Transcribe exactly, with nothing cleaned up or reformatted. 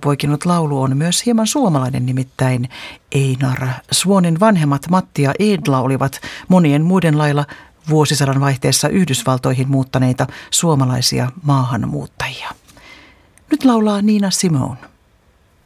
poikinut laulu on myös hieman suomalainen, nimittäin Einar Suonin vanhemmat Matti ja Eedla olivat monien muiden lailla vuosisadan vaihteessa Yhdysvaltoihin muuttaneita suomalaisia maahanmuuttajia. Nyt laulaa Nina Simone.